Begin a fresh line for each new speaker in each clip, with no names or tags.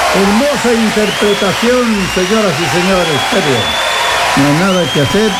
Hermosa interpretación, señoras y señores. Pero no hay nada que hacer.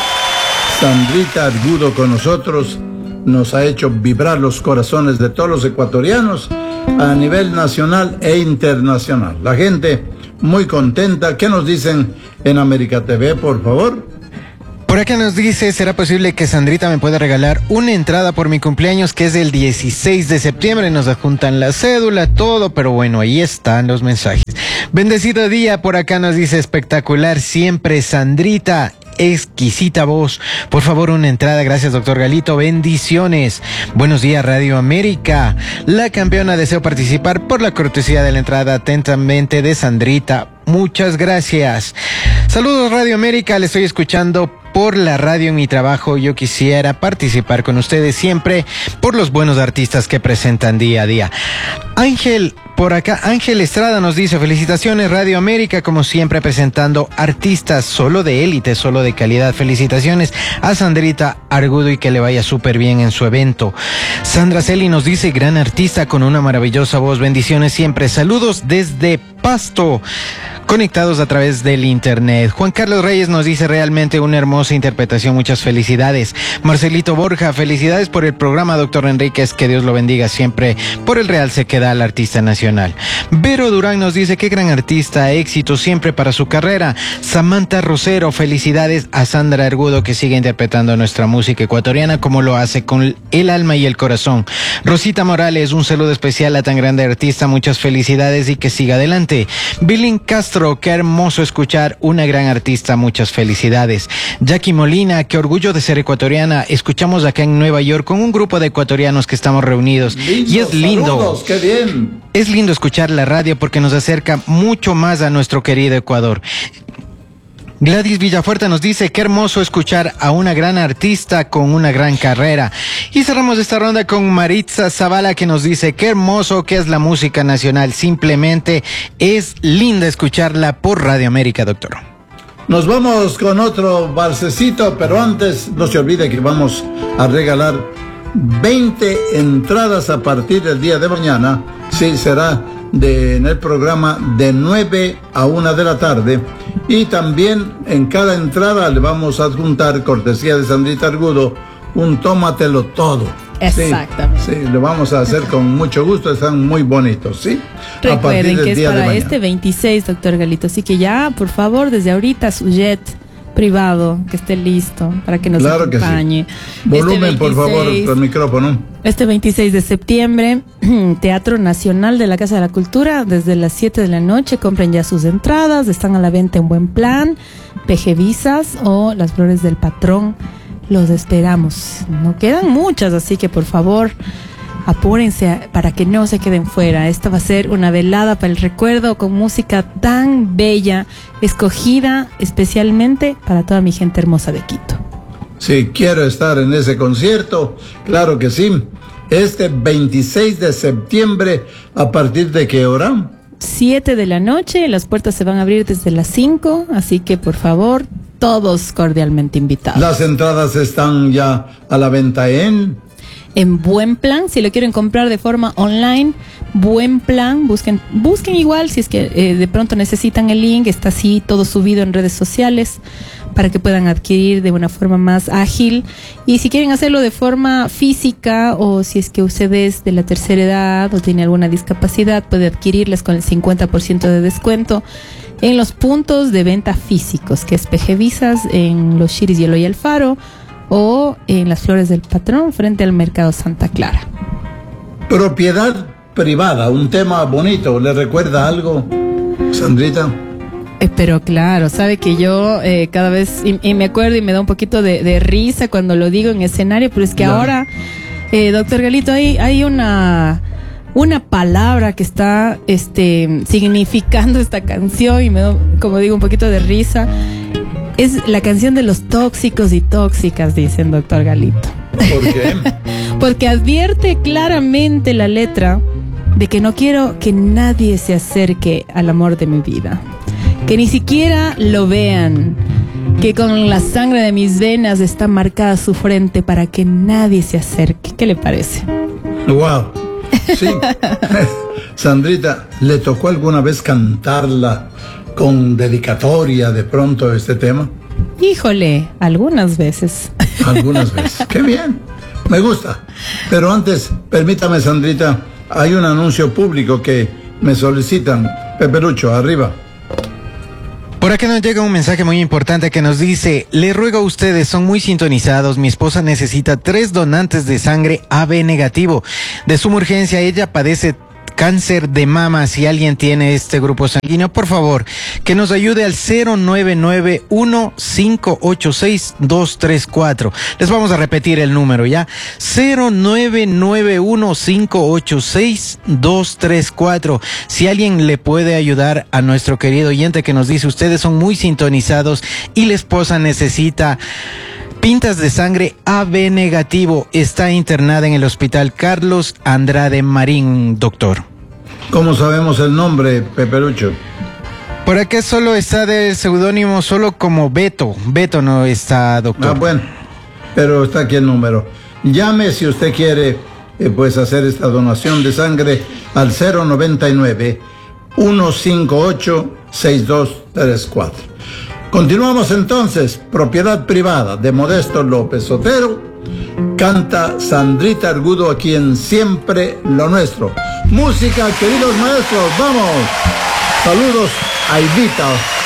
Sandrita Argudo con nosotros nos ha hecho vibrar los corazones de todos los ecuatorianos a nivel nacional e internacional. La gente muy contenta. ¿Qué nos dicen en América TV, por favor?
Por acá nos dice, ¿será posible que Sandrita me pueda regalar una entrada por mi cumpleaños, que es el 16 de septiembre? Nos adjuntan la cédula, todo, pero bueno, ahí están los mensajes. Bendecido día, por acá nos dice, espectacular siempre, Sandrita. Exquisita voz. Por favor, una entrada. Gracias, doctor Galito. Bendiciones. Buenos días, Radio América. La campeona, deseo participar por la cortesía de la entrada. Atentamente, de Sandrita. Muchas gracias. Saludos, Radio América. Le estoy escuchando por la radio en mi trabajo. Yo quisiera participar con ustedes siempre por los buenos artistas que presentan día a día. Ángel, por acá, Ángel Estrada nos dice, felicitaciones Radio América, como siempre presentando artistas solo de élite, solo de calidad. Felicitaciones a Sandrita Argudo y que le vaya súper bien en su evento. Sandra Celi nos dice, gran artista con una maravillosa voz. Bendiciones siempre. Saludos desde Pasto, conectados a través del internet. Juan Carlos Reyes nos dice, realmente una hermosa interpretación, muchas felicidades. Marcelito Borja, felicidades por el programa, doctor Enríquez, que Dios lo bendiga siempre. Por el Real se queda el artista nacional. Vero Durán nos dice, qué gran artista, éxito siempre para su carrera. Samantha Rosero, felicidades a Sandra Argudo, que sigue interpretando nuestra música ecuatoriana como lo hace con el alma y el corazón. Rosita Morales, un saludo especial a tan grande artista, muchas felicidades y que siga adelante. Bilín Castro, qué hermoso escuchar una gran artista, muchas felicidades. Jackie Molina, qué orgullo de ser ecuatoriana. Escuchamos acá en Nueva York con un grupo de ecuatorianos que estamos reunidos. Lindo, y es lindo.
Saludos, qué bien.
Es lindo escuchar la radio porque nos acerca mucho más a nuestro querido Ecuador. Gladys Villafuerte nos dice, qué hermoso escuchar a una gran artista con una gran carrera. Y cerramos esta ronda con Maritza Zavala, que nos dice, qué hermoso que es la música nacional. Simplemente es linda escucharla por Radio América, doctor.
Nos vamos con otro balsecito, pero antes no se olvide que vamos a regalar 20 entradas a partir del día de mañana. Sí, será en el programa de 9 a 1 de la tarde. Y también en cada entrada le vamos a adjuntar, cortesía de Sandrita Argudo, un tómatelo todo.
Exactamente.
Sí, lo vamos a hacer con mucho gusto, están muy bonitos, ¿sí?
Recuerden que es para este 26, doctor Galito, así que ya, por favor, desde ahorita su jet privado, que esté listo para que nos acompañe.
Que sí. Volumen, por favor, el micrófono.
Este 26 de septiembre, Teatro Nacional de la Casa de la Cultura, desde las 7 de la noche, compren ya sus entradas, están a la venta en Buen Plan, PG Visas o Las Flores del Patrón. Los esperamos. No quedan muchas, así que por favor, apúrense para que no se queden fuera. Esta va a ser una velada para el recuerdo con música tan bella, escogida especialmente para toda mi gente hermosa de Quito.
Sí, quiero estar en ese concierto, claro que sí. Este 26 de septiembre, ¿a partir de qué hora?
7 de la noche, las puertas se van a abrir desde las 5, así que por favor, todos cordialmente invitados.
Las entradas están ya a la venta en
Buen Plan. Si lo quieren comprar de forma online, Buen Plan, busquen igual si es que de pronto necesitan el link, está así todo subido en redes sociales para que puedan adquirir de una forma más ágil. Y si quieren hacerlo de forma física, o si es que usted es de la tercera edad o tiene alguna discapacidad, puede adquirirlas con el 50% de descuento en los puntos de venta físicos, que es PG Visas, en Los Chiris y Eloy Alfaro, o en Las Flores del Patrón, frente al Mercado Santa Clara.
Propiedad privada, un tema bonito. ¿Le recuerda algo, Sandrita?
Pero claro, sabe que yo cada vez, y me acuerdo y me da un poquito de risa cuando lo digo en escenario, pero es que ahora, doctor Galito, hay una palabra que está significando esta canción y me da, como digo, un poquito de risa. Es la canción de los tóxicos y tóxicas, dicen, doctor Galito.
¿Por qué?
Porque advierte claramente la letra de que no quiero que nadie se acerque al amor de mi vida, que ni siquiera lo vean, que con la sangre de mis venas está marcada su frente para que nadie se acerque. ¿Qué le parece?
Wow. Sí. Sandrita, ¿le tocó alguna vez cantarla con dedicatoria de pronto este tema?
Híjole, algunas veces.
Algunas veces. ¡Qué bien! Me gusta. Pero antes, permítame, Sandrita, hay un anuncio público que me solicitan. Peperucho, arriba.
Por acá nos llega un mensaje muy importante que nos dice: le ruego a ustedes, son muy sintonizados, mi esposa necesita 3 donantes de sangre AB negativo. De suma urgencia, ella padece cáncer de mama. Si alguien tiene este grupo sanguíneo, por favor, que nos ayude al 0991-586-234. Les vamos a repetir el número, ¿ya? 0991-586-234. Si alguien le puede ayudar a nuestro querido oyente que nos dice, ustedes son muy sintonizados y la esposa necesita pintas de sangre AB negativo, está internada en el Hospital Carlos Andrade Marín, doctor.
¿Cómo sabemos el nombre, Peperucho?
Por acá solo está de seudónimo, solo como Beto. Beto no está, doctor.
Ah, bueno, pero está aquí el número. Llame si usted quiere, pues hacer esta donación de sangre al 099-158-6234. Continuamos entonces. Propiedad privada de Modesto López Otero. Canta Sandrita Argudo, aquí en Siempre lo Nuestro. Música, queridos maestros, vamos. Saludos a Evita.